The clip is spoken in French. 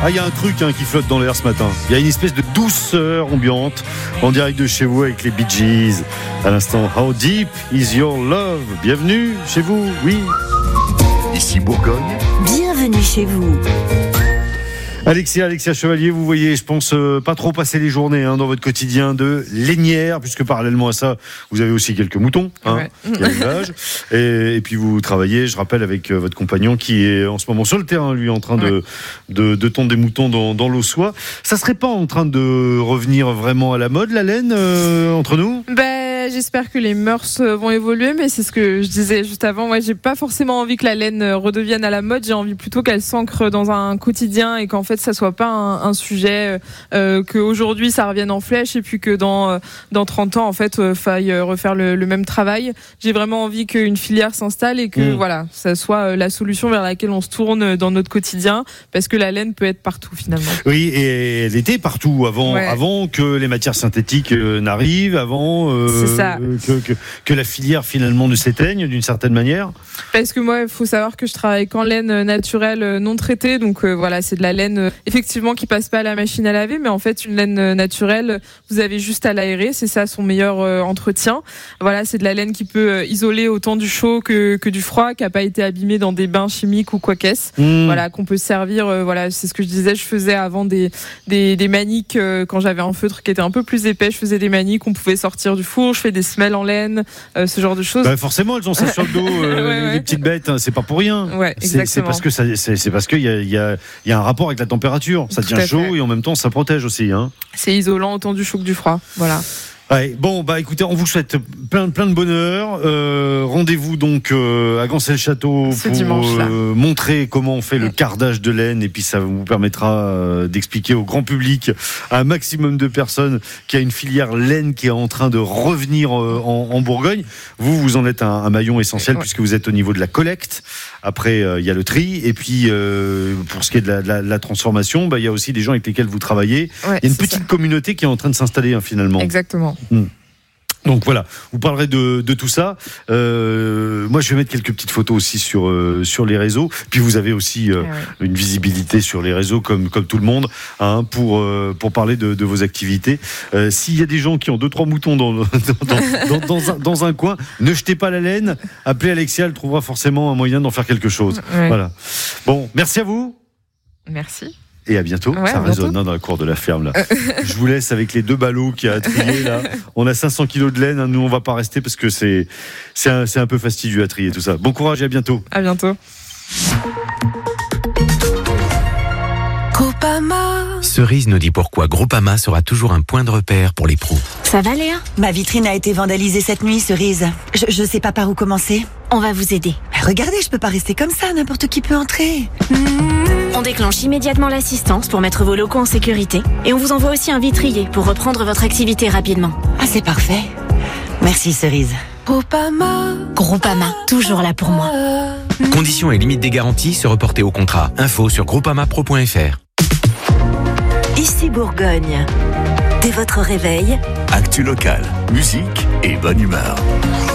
Ah, il y a un truc qui flotte dans l'air ce matin. Il y a une espèce de douceur ambiante en direct de chez vous avec les Bee Gees. À l'instant, How Deep Is Your Love? Bienvenue chez vous, oui. Ici Bourgogne. Bienvenue chez vous. Alexia Chevalier, vous voyez, je pense pas trop passer les journées dans votre quotidien de lainière, puisque parallèlement à ça, vous avez aussi quelques moutons qui a l'âge. Et puis vous travaillez, je rappelle, avec votre compagnon qui est en ce moment sur le terrain, lui, en train de tondre des moutons dans l'Aussois. Ça serait pas en train de revenir vraiment à la mode, la laine, entre nous? J'espère que les mœurs vont évoluer, mais c'est ce que je disais juste avant. Moi, j'ai pas forcément envie que la laine redevienne à la mode. J'ai envie plutôt qu'elle s'ancre dans un quotidien et qu'en fait, ça soit pas un sujet qu'aujourd'hui ça revienne en flèche et puis que dans 30 ans, en fait, faille refaire le même travail. J'ai vraiment envie qu'une filière s'installe et que voilà, ça soit la solution vers laquelle on se tourne dans notre quotidien, parce que la laine peut être partout finalement. Oui, et elle était partout avant que les matières synthétiques n'arrivent, avant que la filière finalement ne s'éteigne d'une certaine manière. Parce que moi, il faut savoir que je travaille qu'en laine naturelle non traitée, donc voilà, c'est de la laine effectivement qui passe pas à la machine à laver, mais en fait une laine naturelle, vous avez juste à l'aérer, c'est ça son meilleur entretien. Voilà, c'est de la laine qui peut isoler autant du chaud que du froid, qui a pas été abîmée dans des bains chimiques ou quoi qu'est-ce. Voilà, qu'on peut servir. Voilà, c'est ce que je disais. Je faisais avant des maniques quand j'avais un feutre qui était un peu plus épais. Je faisais des maniques, on pouvait sortir du four. Je fais des semelles en laine, ce genre de choses. Forcément, elles ont ça sur le dos, les petites bêtes. C'est pas pour rien. Ouais, exactement. C'est parce que c'est parce qu'il y a un rapport avec la température. Ça tient chaud et en même temps ça protège aussi. C'est isolant autant du chaud que du froid. Voilà. Ouais, bon, écoutez, on vous souhaite plein de bonheur. Rendez-vous donc à Gancel-Château pour montrer comment on fait le cardage de laine, et puis ça vous permettra d'expliquer au grand public, à un maximum de personnes, qu'il y a une filière laine qui est en train de revenir en Bourgogne. Vous en êtes un maillon essentiel puisque vous êtes au niveau de la collecte. Après, il y a le tri, et puis pour ce qui est de la transformation, il y a aussi des gens avec lesquels vous travaillez. Il y a une petite communauté qui est en train de s'installer finalement. Exactement. Donc voilà, vous parlerez de tout ça. Moi, je vais mettre quelques petites photos aussi sur les réseaux. Puis vous avez aussi une visibilité sur les réseaux comme tout le monde, pour parler de vos activités. S'il y a des gens qui ont 2-3 moutons dans un coin, ne jetez pas la laine. Appelez Alexia, elle trouvera forcément un moyen d'en faire quelque chose. Voilà. Bon, merci à vous. Merci. Et à bientôt. Ça résonne dans la cour de la ferme là. Je vous laisse avec les 2 ballots qu'il y a à trier là. On a 500 kilos de laine. Nous, on va pas rester parce que c'est un peu fastidieux à trier tout ça. Bon courage et à bientôt. À bientôt. Groupama. Cerise nous dit pourquoi Groupama sera toujours un point de repère pour les pros. Ça va, Léa? Ma vitrine a été vandalisée cette nuit, Cerise. Je sais pas par où commencer. On va vous aider. Regardez, je peux pas rester comme ça, n'importe qui peut entrer. On déclenche immédiatement l'assistance pour mettre vos locaux en sécurité. Et on vous envoie aussi un vitrier pour reprendre votre activité rapidement. Ah, c'est parfait. Merci, Cerise. Groupama, toujours là pour moi. Conditions et limites des garanties se reporter au contrat. Info sur groupamapro.fr. Ici Bourgogne. Dès votre réveil, Actu locale, musique et bonne humeur.